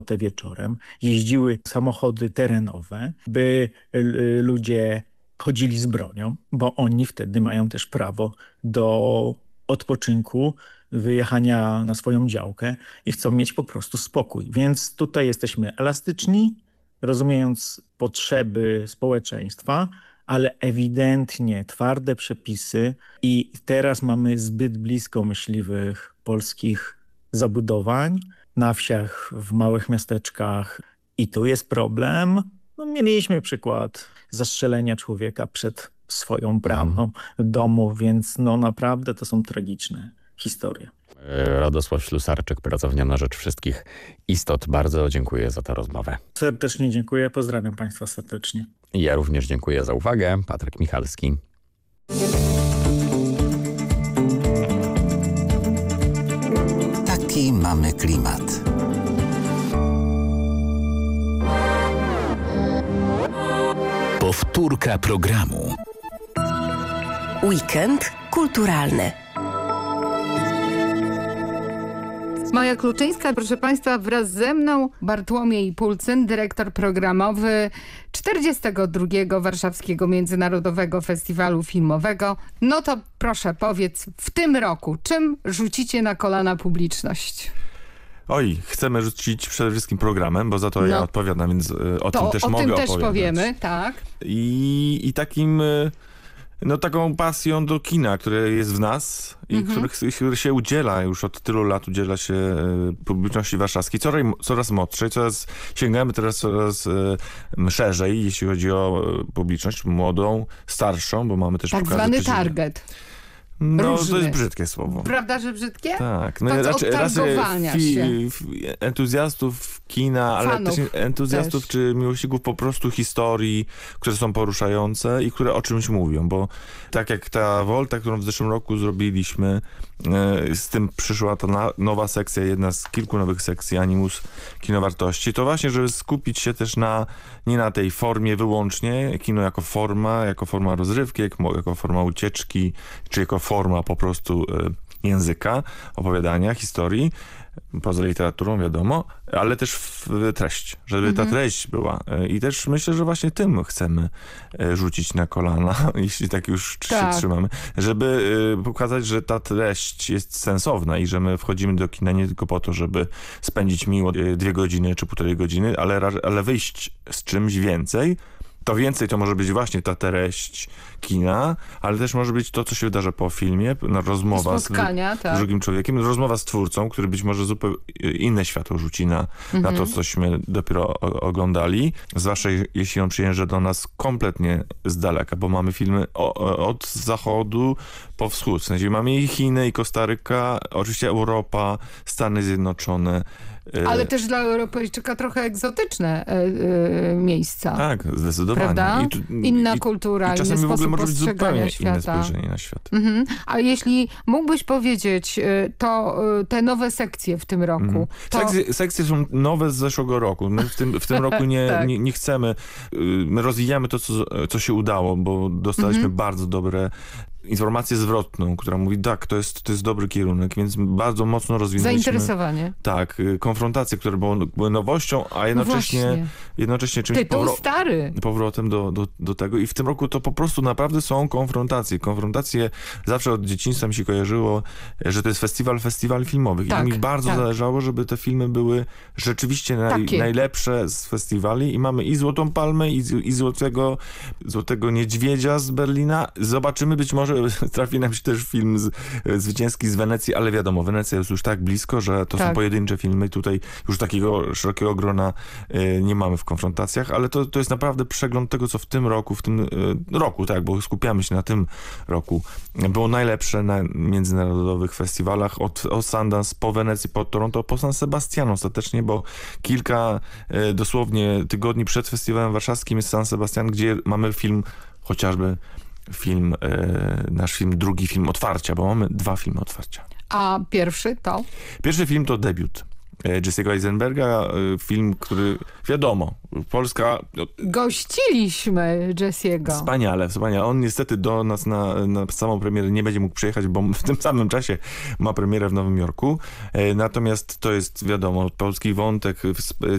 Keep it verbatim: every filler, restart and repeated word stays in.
te wieczorem. Jeździły samochody terenowe, by y, ludzie chodzili z bronią, bo oni wtedy mają też prawo do odpoczynku, wyjechania na swoją działkę i chcą mieć po prostu spokój. Więc tutaj jesteśmy elastyczni, rozumiejąc potrzeby społeczeństwa, ale ewidentnie twarde przepisy i teraz mamy zbyt blisko myśliwych polskich zabudowań na wsiach, w małych miasteczkach i tu jest problem. No, mieliśmy przykład zastrzelenia człowieka przed swoją bramą domu, więc no naprawdę to są tragiczne historie. Radosław Ślusarczyk, Pracownia na Rzecz Wszystkich Istot. Bardzo dziękuję za tę rozmowę. Serdecznie dziękuję, pozdrawiam Państwa serdecznie. Ja również dziękuję za uwagę. Patryk Michalski. Taki mamy klimat. Powtórka programu. Weekend kulturalny. Maja Kluczyńska, proszę Państwa, wraz ze mną Bartłomiej Pulcyn, dyrektor programowy czterdziestego drugiego Warszawskiego Międzynarodowego Festiwalu Filmowego. No to proszę powiedz, w tym roku czym rzucicie na kolana publiczność? Oj, chcemy rzucić przede wszystkim programem, bo za to no. ja odpowiadam, więc o to tym też o mogę tym opowiadać. też powiemy, tak. I, i takim... No taką pasją do kina, które jest w nas i mm-hmm. których, który się udziela już od tylu lat, udziela się e, publiczności warszawskiej, coraz, coraz młodszej, coraz sięgamy teraz coraz e, szerzej, jeśli chodzi o e, publiczność młodą, starszą, bo mamy też tak pokazy zwany przeciwne. target. No Różny. To jest brzydkie słowo. Prawda, że brzydkie? Tak. No, to raczej, od raczej targowania fi, się. fi, entuzjastów kina, ale Fanów też entuzjastów też. czy miłośników po prostu historii, które są poruszające i które o czymś mówią, bo tak jak ta Volta, którą w zeszłym roku zrobiliśmy, e, z tym przyszła ta na, nowa sekcja, jedna z kilku nowych sekcji Animus Kino Wartości, to właśnie, żeby skupić się też na, nie na tej formie wyłącznie, kino jako forma, jako forma rozrywki, jako, jako forma ucieczki, czy jako forma po prostu e, języka, opowiadania, historii, poza literaturą, wiadomo, ale też w treść, żeby mhm. ta treść była. I też myślę, że właśnie tym chcemy rzucić na kolana, jeśli tak już tak. się trzymamy, żeby pokazać, że ta treść jest sensowna i że my wchodzimy do kina nie tylko po to, żeby spędzić miło dwie godziny czy półtorej godziny, ale, ale wyjść z czymś więcej. To więcej to może być właśnie ta treść kina, ale też może być to, co się wydarza po filmie, rozmowa z, tak. z drugim człowiekiem, rozmowa z twórcą, który być może zupełnie inne światło rzuci na, mhm. na to, cośmy dopiero o, oglądali. Zwłaszcza jeśli on przyjeżdża do nas kompletnie z daleka, bo mamy filmy o, od zachodu po wschód. W sensie mamy i Chiny, i Kostaryka, oczywiście Europa, Stany Zjednoczone. Ale też dla Europejczyka trochę egzotyczne e, e, miejsca. Tak, zdecydowanie. Prawda? I tu, inna i, kultura, i czasami inny w ogóle sposób może być postrzegania zupełnie świata. inne spojrzenie na świat. Mhm. A jeśli mógłbyś powiedzieć, to te nowe sekcje w tym roku. Mhm. To... Sekcje, sekcje są nowe z zeszłego roku. My w tym, w tym roku nie, tak. nie, nie chcemy. My rozwijamy to, co, co się udało, bo dostaliśmy mhm. bardzo dobre informację zwrotną, która mówi, tak, to jest, to jest dobry kierunek, więc bardzo mocno rozwinęliśmy... Zainteresowanie. Tak, konfrontacje, które były, były nowością, a jednocześnie, no jednocześnie czymś Tytuł powro- stary. powrotem do, do, do tego. I w tym roku to po prostu naprawdę są konfrontacje. Konfrontacje zawsze od dzieciństwa mi się kojarzyło, że to jest festiwal festiwali filmowych. Tak, I mi bardzo tak. zależało, żeby te filmy były rzeczywiście naj, najlepsze z festiwali. I mamy i Złotą Palmę, i, i złotego, złotego Niedźwiedzia z Berlina. Zobaczymy, być może trafi nam się też film z, zwycięski z Wenecji, ale wiadomo, Wenecja jest już tak blisko, że to tak. są pojedyncze filmy. Tutaj już takiego szerokiego grona y, nie mamy w konfrontacjach, ale to, to jest naprawdę przegląd tego, co w tym roku, w tym y, roku, tak, bo skupiamy się na tym roku, było najlepsze na międzynarodowych festiwalach od, od Sundance po Wenecji, po Toronto, po San Sebastian ostatecznie, bo kilka y, dosłownie tygodni przed festiwalem warszawskim jest San Sebastian, gdzie mamy film chociażby film, e, nasz film, drugi film Otwarcia, bo mamy dwa filmy Otwarcia. A pierwszy to? Pierwszy film to debiut Jesse'ego Eisenberga, film, który wiadomo, Polska... Gościliśmy Jesse'ego. Wspaniale, wspaniale. On niestety do nas na, na samą premierę nie będzie mógł przyjechać, bo w tym samym czasie ma premierę w Nowym Jorku. Natomiast to jest, wiadomo, polski wątek,